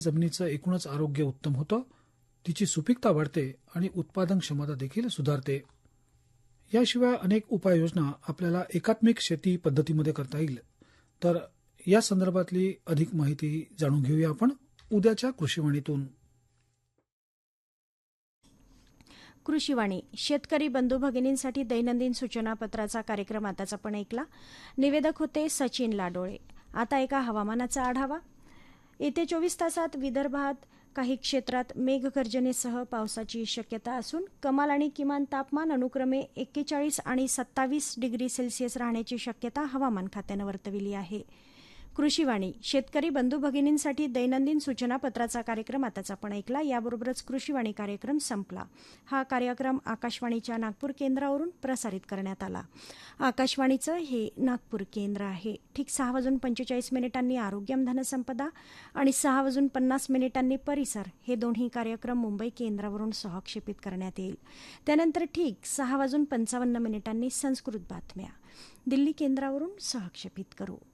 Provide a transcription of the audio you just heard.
जमिनीचं एकूणच आरोग्य उत्तम होतं, तिची सुपीकता वाढते आणि उत्पादन क्षमता देखील सुधारते. याशिवाय अनेक उपाययोजना आपल्याला एकात्मिक शेती पद्धतीमध्ये करता येईल. तर या संदर्भातली अधिक माहिती जाणून घेऊया आपण उद्याच्या कृषीवाणीतून. कृषीवाणी शेतकरी बंधू भगिनींसाठी दैनंदिन सूचनापत्राचा कार्यक्रम आताच आपण ऐकला. निवेदक होते सचिन लाडोळे. आता एका हवामानाचा आढावा. येत्या 24 तासात विदर्भात काही क्षेत्रात मेघगर्जनेसह पावसाची शक्यता असून कमाल आणि किमान तापमान अनुक्रमे 41 आणि 27 डिग्री सेल्सिअस राहण्याची शक्यता हवामान खात्यानं वर्तविली आहे. कृषीवाणी शेतकरी बंधू भगिनींसाठी दैनंदिन सूचनापत्राचा कार्यक्रम आताच आपण ऐकला. याबरोबरच कृषीवाणी कार्यक्रम संपला. हा कार्यक्रम आकाशवाणीच्या नागपूर केंद्रावरून प्रसारित करण्यात आला. आकाशवाणीचं हे नागपूर केंद्र आहे. ठीक 6:45 आरोग्यम धनसंपदा आणि 6:50 परिसर हे दोन्ही कार्यक्रम मुंबई केंद्रावरून सहक्षेपित करण्यात येईल. त्यानंतर ठीक 6:55 संस्कृत बातम्या दिल्ली केंद्रावरून सहक्षेपित करू.